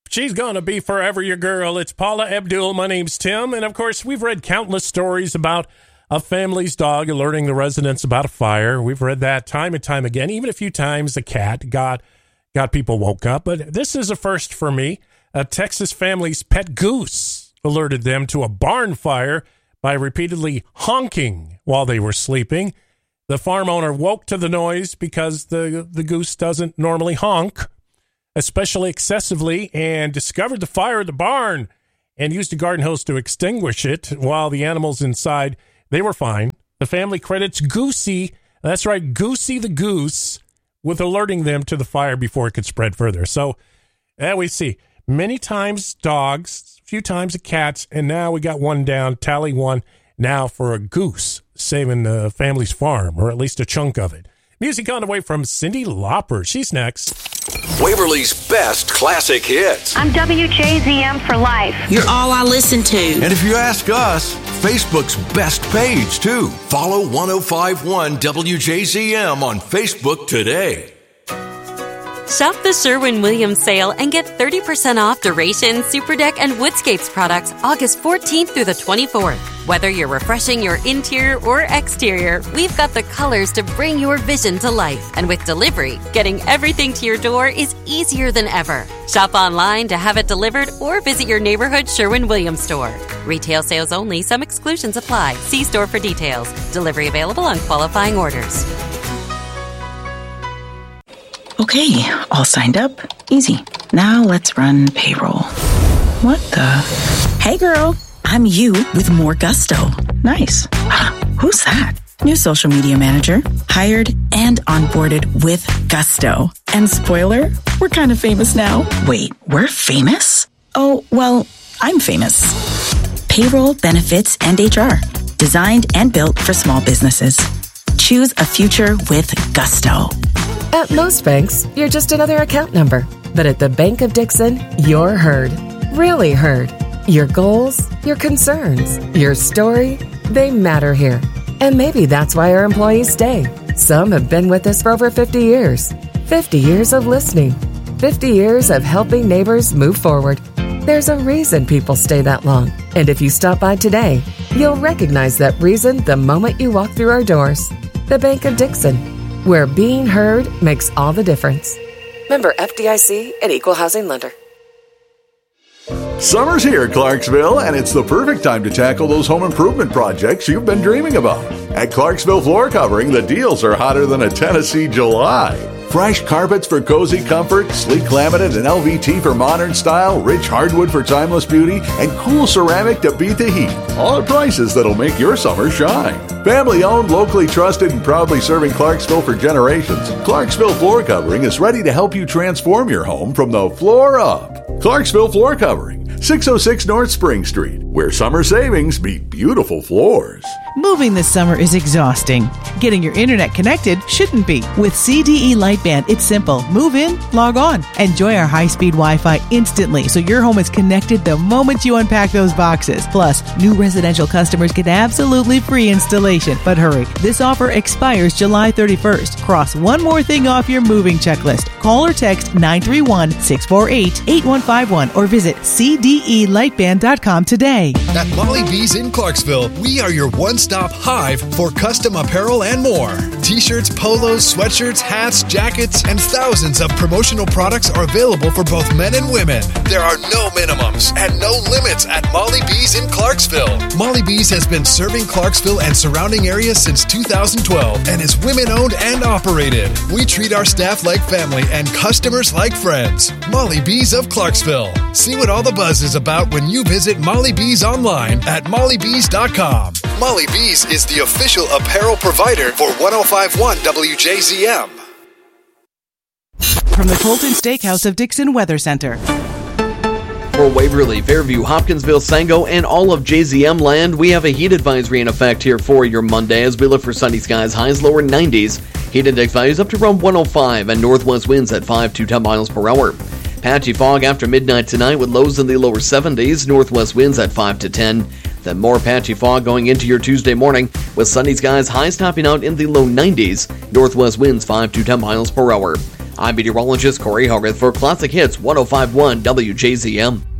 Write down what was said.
She's gonna be forever your girl. It's Paula Abdul. My name's Tim. And, of course, we've read countless stories about a family's dog alerting the residents about a fire. We've read that time and time again. Even a few times a cat got people woke up. But this is a first for me. A Texas family's pet goose alerted them to a barn fire by repeatedly honking while they were sleeping. The farm owner woke to the noise because the goose doesn't normally honk, especially excessively, and discovered the fire at the barn and used a garden hose to extinguish it. While the animals inside, they were fine. The family credits Goosey, that's right, Goosey the goose, with alerting them to the fire before it could spread further. So we see many times dogs, a few times cats, and now we got one down, tally one now for a goose, saving the family's farm, or at least a chunk of it. Music on the way from Cyndi Lauper. She's next. Waverly's best classic hits. I'm WJZM for life. You're all I listen to. And if you ask us, Facebook's best page, too. Follow 1051 WJZM on Facebook today. Shop the Sherwin-Williams sale and get 30% off Duration, Superdeck, and Woodscapes products August 14th through the 24th. Whether you're refreshing your interior or exterior, we've got the colors to bring your vision to life. And with delivery, getting everything to your door is easier than ever. Shop online to have it delivered or visit your neighborhood Sherwin-Williams store. Retail sales only. Some exclusions apply. See store for details. Delivery available on qualifying orders. Okay, all signed up. Easy. Now let's run payroll. What the? Hey girl, I'm you with more gusto. Nice. Who's that? New social media manager. Hired and onboarded with gusto. And spoiler, we're kind of famous now. Wait, we're famous? Oh, well, I'm famous. Payroll, benefits, and HR. Designed and built for small businesses. Choose a future with gusto. At most banks, you're just another account number. But at the Bank of Dixon, you're heard. Really heard. Your goals, your concerns, your story, they matter here. And maybe that's why our employees stay. Some have been with us for over 50 years. 50 years of listening. 50 years of helping neighbors move forward. There's a reason people stay that long. And if you stop by today, you'll recognize that reason the moment you walk through our doors. The Bank of Dixon, where being heard makes all the difference. Member FDIC and Equal Housing Lender. Summer's here, Clarksville, and it's the perfect time to tackle those home improvement projects you've been dreaming about. At Clarksville Floor Covering, the deals are hotter than a Tennessee July. Fresh carpets for cozy comfort, sleek laminate and LVT for modern style, rich hardwood for timeless beauty, and cool ceramic to beat the heat. All at prices that'll make your summer shine. Family owned, locally trusted, and proudly serving Clarksville for generations, Clarksville Floor Covering is ready to help you transform your home from the floor up. Clarksville Floor Covering, 606 North Spring Street, where summer savings meet beautiful floors. Moving this summer is exhausting. Getting your internet connected shouldn't be. With CDE Lightband, it's simple. Move in, log on. Enjoy our high-speed Wi-Fi instantly so your home is connected the moment you unpack those boxes. Plus, new residential customers get absolutely free installation. But hurry, this offer expires July 31st. Cross one more thing off your moving checklist. Call or text 931-648-8151 or visit CDElightband.com today. At Molly B's in Clarksville, we are your one-stop hive for custom apparel and more. T-shirts, polos, sweatshirts, hats, jackets, and thousands of promotional products are available for both men and women. There are no minimums and no limits at Molly B's in Clarksville. Molly B's has been serving Clarksville and surrounding areas since 2012 and is women-owned and operated. We treat our staff like family and customers like friends. Molly B's of Clarksville. See what all the buzz is about when you visit Molly B's online at mollybees.com. Molly B's is the official apparel provider for 1051 WJZM. From the Colton Steakhouse of Dixon Weather Center. For Waverly, Fairview, Hopkinsville, Sango, and all of JZM land, we have a heat advisory in effect here for your Monday as we look for sunny skies, highs lower 90s. Heat index values up to around 105 and northwest winds at 5 to 10 miles per hour. Patchy fog after midnight tonight with lows in the lower 70s, northwest winds at 5 to 10. Then more patchy fog going into your Tuesday morning with sunny skies, highs topping out in the low 90s, northwest winds 5 to 10 miles per hour. I'm meteorologist Corey Hogarth for Classic Hits 105.1 WJZM.